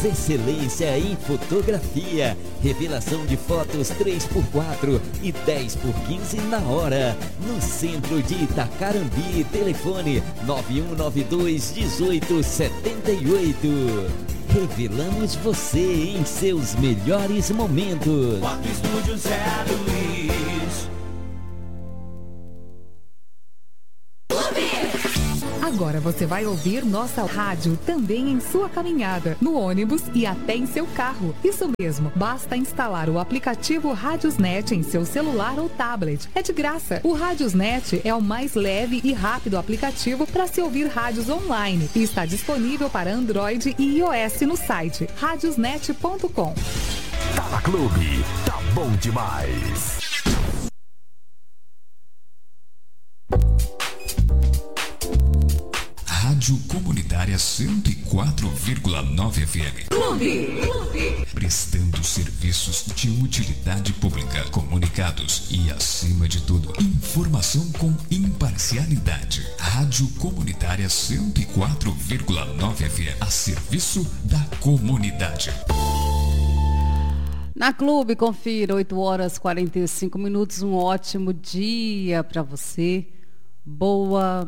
Excelência em fotografia, revelação de fotos 3x4 e 10x15 na hora, no centro de Itacarambi, telefone 9192-1878. Revelamos você em seus melhores momentos. Foto Estúdio Zé Luiz. Agora você vai ouvir nossa rádio também em sua caminhada, no ônibus e até em seu carro. Isso mesmo, basta instalar o aplicativo Radiosnet em seu celular ou tablet. É de graça. O Radiosnet é o mais leve e rápido aplicativo para se ouvir rádios online e está disponível para Android e iOS no site radiosnet.com. Tá na Clube, tá bom demais. Rádio Comunitária 104,9 FM. Clube. Prestando serviços de utilidade pública, comunicados e, acima de tudo, informação com imparcialidade. Rádio Comunitária 104,9 FM, a serviço da comunidade. Na Clube, confira, 8h45, um ótimo dia para você. Boa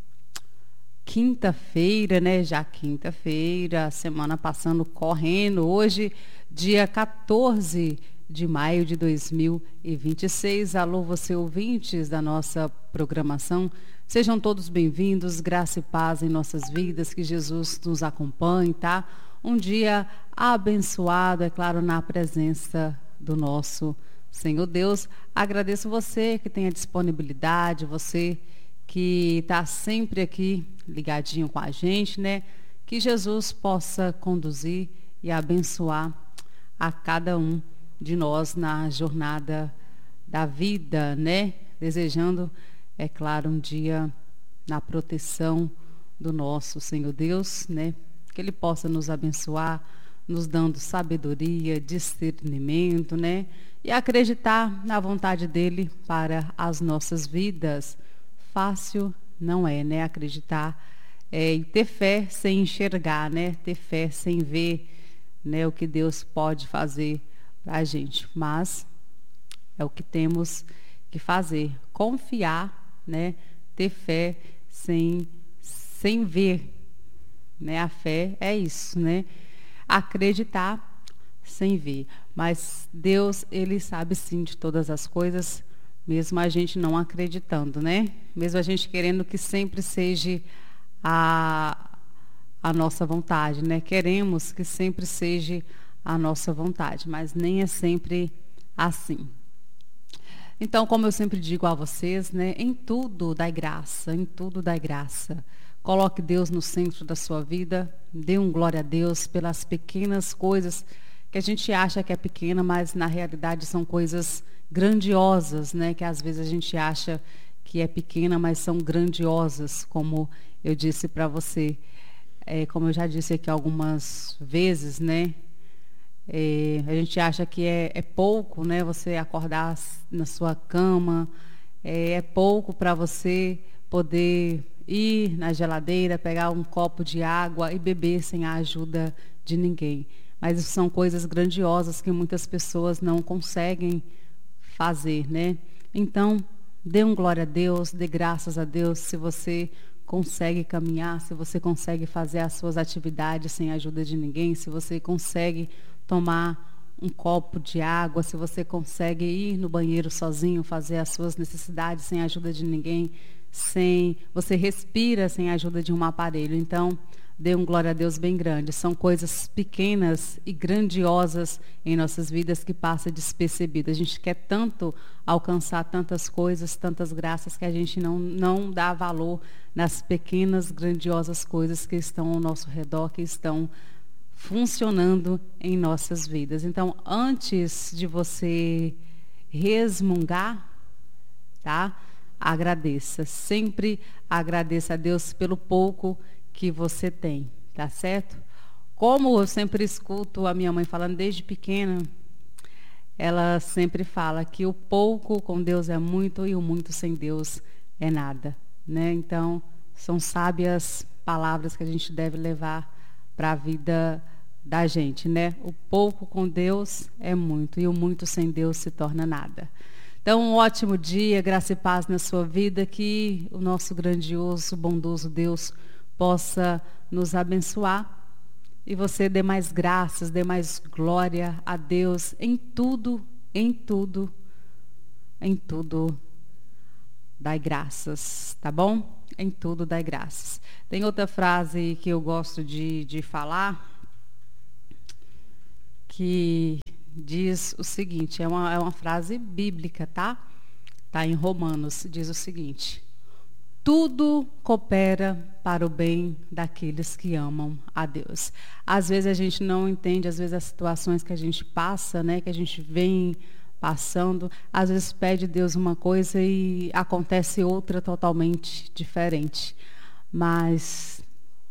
quinta-feira, né? Já quinta-feira, a semana passando correndo. Hoje, dia 14 de maio de 2026. Alô, você ouvintes da nossa programação. Sejam todos bem-vindos, graça e paz em nossas vidas, que Jesus nos acompanhe, tá? Um dia abençoado, é claro, na presença do nosso Senhor Deus. Agradeço você que tem a disponibilidade, você que está sempre aqui ligadinho com a gente, né? Que Jesus possa conduzir e abençoar a cada um de nós na jornada da vida, né? Desejando, é claro, um dia na proteção do nosso Senhor Deus, né? Que Ele possa nos abençoar, nos dando sabedoria, discernimento, né? E acreditar na vontade dEle para as nossas vidas. Fácil não é, né? Acreditar e ter fé sem enxergar, né? Ter fé sem ver, né? O que Deus pode fazer para a gente. Mas é o que temos que fazer. Confiar, né? Ter fé sem ver, né? A fé é isso, né? Acreditar sem ver. Mas Deus, Ele sabe sim de todas as coisas, mesmo a gente não acreditando, né? Mesmo a gente querendo que sempre seja a nossa vontade, né? Queremos que sempre seja a nossa vontade, mas nem é sempre assim. Então, como eu sempre digo a vocês, né? Em tudo dai graça, em tudo dai graça. Coloque Deus no centro da sua vida, dê um glória a Deus pelas pequenas coisas que a gente acha que é pequena, mas na realidade são coisas grandiosas, né? Que às vezes a gente acha que é pequena, mas são grandiosas, como eu disse para você. Como eu já disse aqui algumas vezes, né? A gente acha que é pouco, né? Você acordar na sua cama, é pouco para você poder ir na geladeira, pegar um copo de água e beber sem a ajuda de ninguém. Mas isso são coisas grandiosas que muitas pessoas não conseguem fazer, né? Então, dê um glória a Deus, dê graças a Deus se você consegue caminhar, se você consegue fazer as suas atividades sem a ajuda de ninguém, se você consegue tomar um copo de água, se você consegue ir no banheiro sozinho, fazer as suas necessidades sem a ajuda de ninguém, você respira sem a ajuda de um aparelho. Então, dê um glória a Deus bem grande. São coisas pequenas e grandiosas em nossas vidas que passam despercebidas. A gente quer tanto alcançar tantas coisas, tantas graças, que a gente não dá valor nas pequenas, grandiosas coisas que estão ao nosso redor, que estão funcionando em nossas vidas. Então, antes de você resmungar, tá? Agradeça. Sempre agradeça a Deus pelo pouco que você tem, tá certo? Como eu sempre escuto a minha mãe falando desde pequena, ela sempre fala que o pouco com Deus é muito e o muito sem Deus é nada, né? Então, são sábias palavras que a gente deve levar para a vida da gente, né? O pouco com Deus é muito e o muito sem Deus se torna nada. Então, um ótimo dia, graça e paz na sua vida, que o nosso grandioso, bondoso Deus possa nos abençoar e você dê mais graças, dê mais glória a Deus em tudo, em tudo, em tudo. Dai graças, tá bom? Em tudo dai graças. Tem outra frase que eu gosto de falar, que diz o seguinte, é uma frase bíblica, tá? Tá em Romanos, diz o seguinte: tudo coopera para o bem daqueles que amam a Deus. Às vezes a gente não entende, às vezes as situações que a gente passa, né, que a gente vem passando, às vezes pede Deus uma coisa e acontece outra totalmente diferente. Mas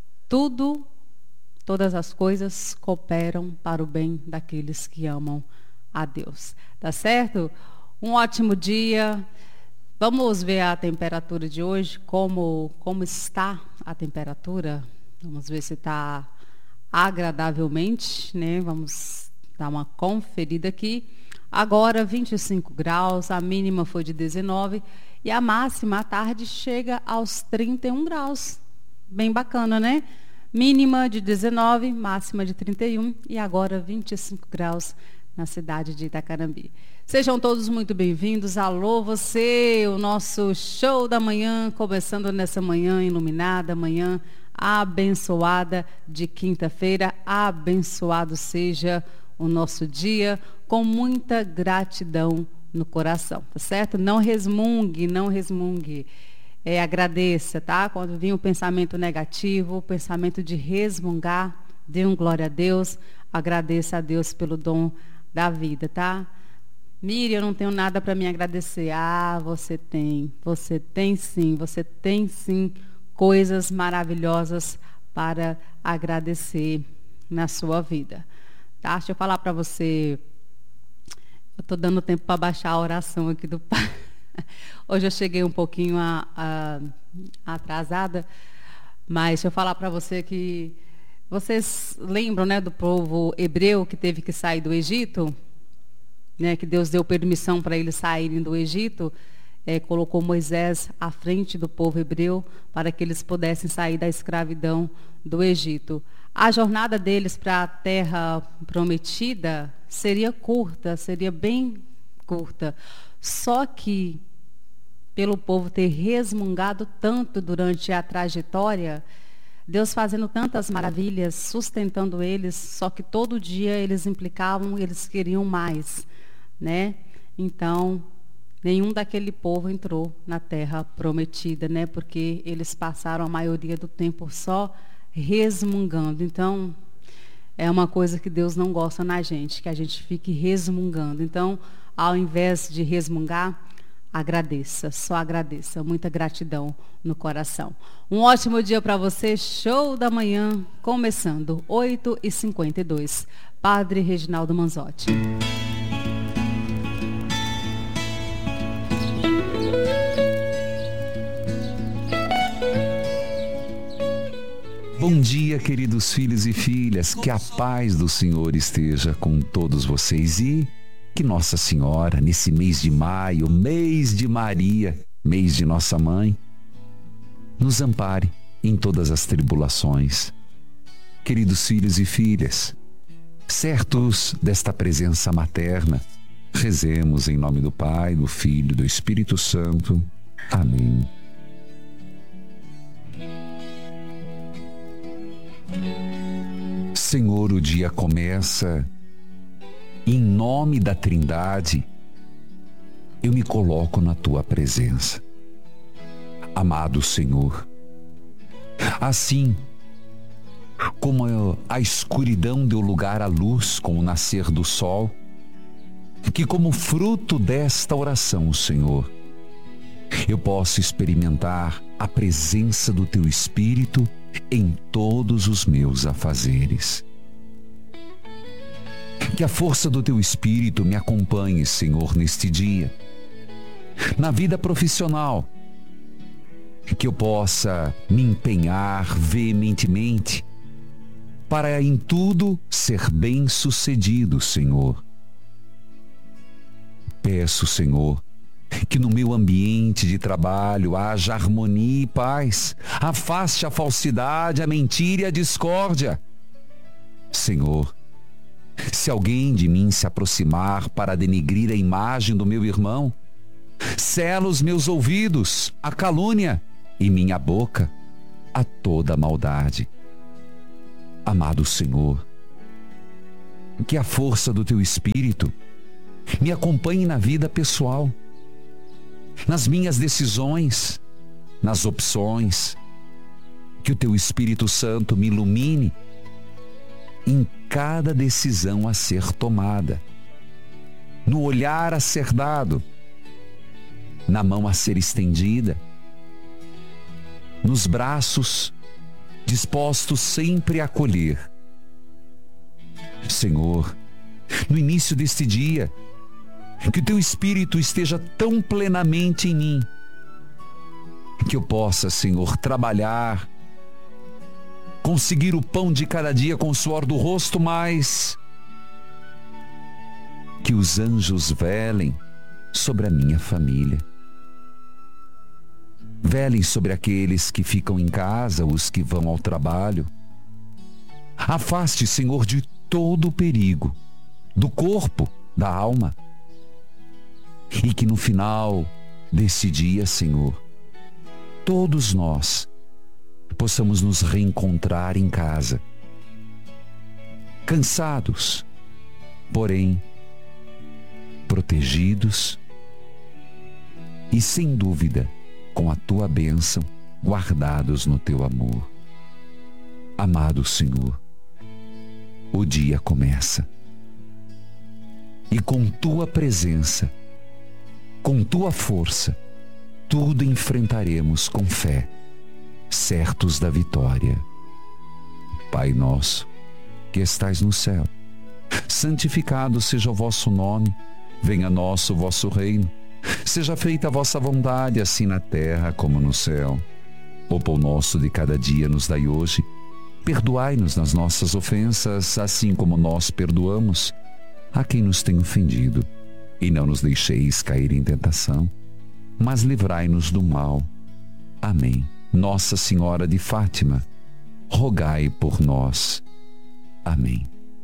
todas as coisas cooperam para o bem daqueles que amam a Deus. Tá certo? Um ótimo dia. Vamos ver a temperatura de hoje, como está a temperatura. Vamos ver se está agradavelmente, né? Vamos dar uma conferida aqui. Agora 25 graus, a mínima foi de 19 e a máxima à tarde chega aos 31 graus. Bem bacana, né? Mínima de 19, máxima de 31 e agora 25 graus na cidade de Itacarambi. Sejam todos muito bem-vindos. Alô, você, o nosso show da manhã, começando nessa manhã iluminada, manhã abençoada de quinta-feira. Abençoado seja o nosso dia, com muita gratidão no coração, tá certo? Não resmungue, não resmungue. Agradeça, tá? Quando vir um pensamento negativo, o pensamento de resmungar, dê um glória a Deus, agradeça a Deus pelo dom da vida, tá? Miriam, eu não tenho nada para me agradecer. Ah, você tem sim coisas maravilhosas para agradecer na sua vida. Tá? Deixa eu falar para você, eu estou dando tempo para baixar a oração aqui do Pai. Hoje eu cheguei um pouquinho atrasada, mas deixa eu falar para você que vocês lembram, né, do povo hebreu que teve que sair do Egito, né, que Deus deu permissão para eles saírem do Egito, colocou Moisés à frente do povo hebreu para que eles pudessem sair da escravidão do Egito. A jornada deles para a terra prometida seria curta, seria bem curta. Só que, pelo povo ter resmungado tanto durante a trajetória, Deus fazendo tantas maravilhas, sustentando eles, só que todo dia eles implicavam, eles queriam mais, né? Então, nenhum daquele povo entrou na terra prometida, né? Porque eles passaram a maioria do tempo só resmungando. Então, é uma coisa que Deus não gosta na gente, que a gente fique resmungando. Então, ao invés de resmungar, agradeça, só agradeça. Muita gratidão no coração. Um ótimo dia para você, show da manhã, começando, 8h52. Padre Reginaldo Manzotti. Bom dia, queridos filhos e filhas, que a paz do Senhor esteja com todos vocês e que Nossa Senhora, nesse mês de maio, mês de Maria, mês de Nossa Mãe, nos ampare em todas as tribulações. Queridos filhos e filhas, certos desta presença materna, rezemos em nome do Pai, do Filho e do Espírito Santo. Amém. Senhor, o dia começa. Em nome da Trindade, eu me coloco na Tua presença. Amado Senhor, assim como a escuridão deu lugar à luz com o nascer do sol, que como fruto desta oração, Senhor, eu posso experimentar a presença do Teu Espírito em todos os meus afazeres. Que a força do Teu Espírito me acompanhe, Senhor, neste dia, na vida profissional, que eu possa me empenhar veementemente para em tudo ser bem-sucedido, Senhor. Peço, Senhor, que no meu ambiente de trabalho haja harmonia e paz. Afaste a falsidade, a mentira e a discórdia. Senhor, se alguém de mim se aproximar para denegrir a imagem do meu irmão, sela os meus ouvidos à calúnia e minha boca a toda maldade. Amado Senhor, que a força do Teu Espírito me acompanhe na vida pessoal, nas minhas decisões, nas opções. Que o Teu Espírito Santo me ilumine em cada decisão a ser tomada, no olhar a ser dado, na mão a ser estendida, nos braços dispostos sempre a acolher. Senhor, no início deste dia, que o Teu Espírito esteja tão plenamente em mim, que eu possa, Senhor, trabalhar, conseguir o pão de cada dia com o suor do rosto, mas que os anjos velem sobre a minha família. Velem sobre aqueles que ficam em casa, os que vão ao trabalho. Afaste, Senhor, de todo o perigo, do corpo, da alma. E que no final desse dia, Senhor, todos nós possamos nos reencontrar em casa, cansados, porém protegidos e, sem dúvida, com a Tua bênção, guardados no Teu amor. Amado Senhor, o dia começa e com Tua presença, com Tua força, tudo enfrentaremos com fé, certos da vitória. Pai nosso, que estais no céu, santificado seja o vosso nome, venha a nós o vosso reino, seja feita a vossa vontade, assim na terra como no céu. O pão nosso de cada dia nos dai hoje, perdoai-nos nas nossas ofensas, assim como nós perdoamos a quem nos tem ofendido, e não nos deixeis cair em tentação, mas livrai-nos do mal. Amém. Nossa Senhora de Fátima, rogai por nós. Amém.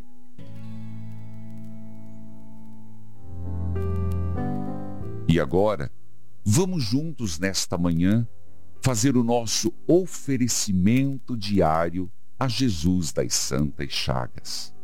E agora, vamos juntos nesta manhã fazer o nosso oferecimento diário a Jesus das Santas Chagas.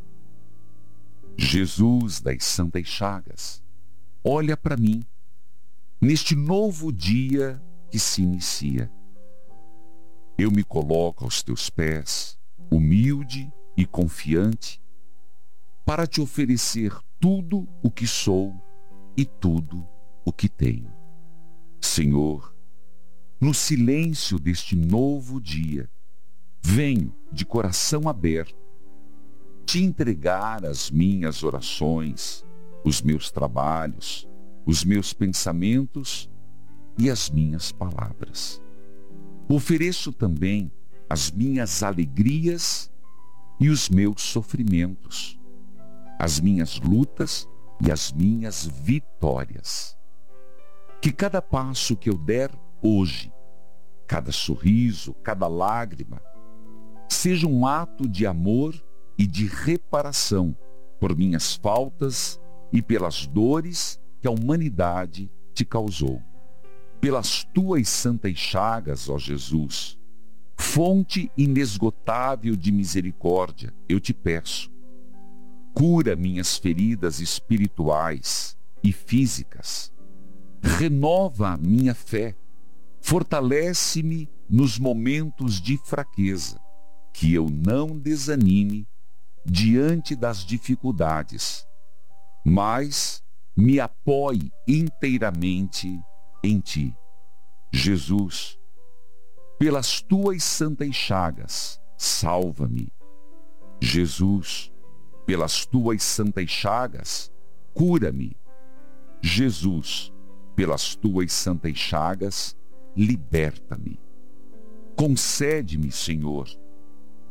Jesus das Santas Chagas, olha para mim, neste novo dia que se inicia. Eu me coloco aos Teus pés, humilde e confiante, para Te oferecer tudo o que sou e tudo o que tenho. Senhor, no silêncio deste novo dia, venho de coração aberto Te entregar as minhas orações, os meus trabalhos, os meus pensamentos e as minhas palavras. Ofereço também as minhas alegrias e os meus sofrimentos, as minhas lutas e as minhas vitórias. Que cada passo que eu der hoje, cada sorriso, cada lágrima, seja um ato de amor e de reparação por minhas faltas e pelas dores que a humanidade Te causou. Pelas Tuas santas chagas, ó Jesus, fonte inesgotável de misericórdia, eu Te peço, cura minhas feridas espirituais e físicas, renova a minha fé, fortalece-me nos momentos de fraqueza, que eu não desanime diante das dificuldades, mas me apoie inteiramente em Ti. Jesus, pelas Tuas santas chagas, salva-me. Jesus, pelas Tuas santas chagas, cura-me. Jesus, pelas Tuas santas chagas, liberta-me. Concede-me, Senhor,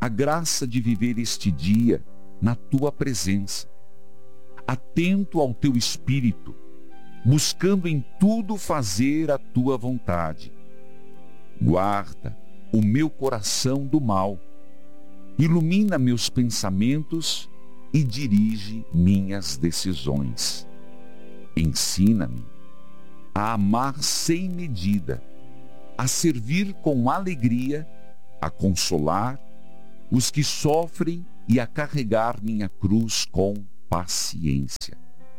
a graça de viver este dia na tua presença, atento ao teu espírito, buscando em tudo fazer a tua vontade. Guarda o meu coração do mal, ilumina meus pensamentos e dirige minhas decisões. Ensina-me a amar sem medida, a servir com alegria, a consolar os que sofrem e a carregar minha cruz com paciência.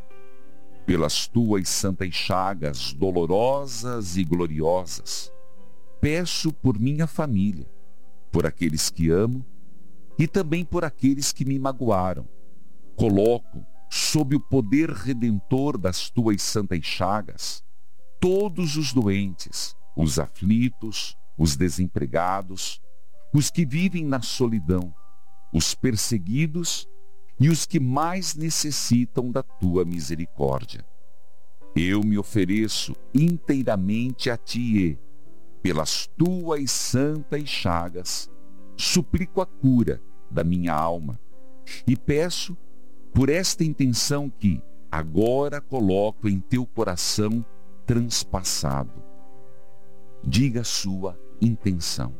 Pelas tuas santas chagas dolorosas e gloriosas, peço por minha família, por aqueles que amo e também por aqueles que me magoaram. Coloco sob o poder redentor das tuas santas chagas todos os doentes, os aflitos, os desempregados, os que vivem na solidão, os perseguidos e os que mais necessitam da tua misericórdia. Eu me ofereço inteiramente a ti e, pelas tuas santas chagas, suplico a cura da minha alma e peço por esta intenção que agora coloco em teu coração transpassado. Diga a sua intenção.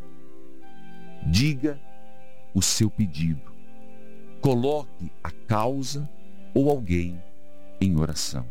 Diga o seu pedido. Coloque a causa ou alguém em oração.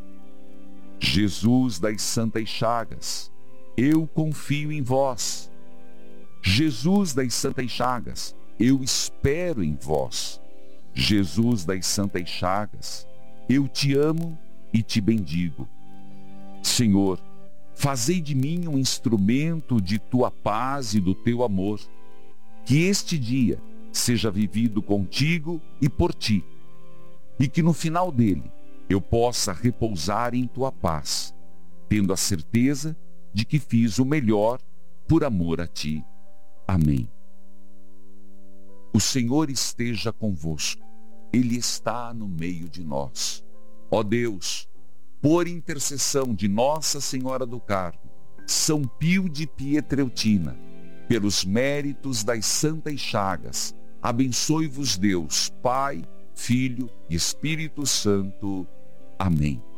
Jesus das santas chagas, eu confio em vós. Jesus das santas chagas, eu espero em vós. Jesus das santas chagas, eu te amo e te bendigo. Senhor, fazei de mim um instrumento de tua paz e do teu amor. Que este dia seja vivido contigo e por ti, e que no final dele eu possa repousar em tua paz, tendo a certeza de que fiz o melhor por amor a ti. Amém. O Senhor esteja convosco. Ele está no meio de nós. Ó Deus, por intercessão de Nossa Senhora do Carmo, São Pio de Pietrelcina, pelos méritos das santas chagas, abençoe-vos Deus, Pai, Filho e Espírito Santo. Amém.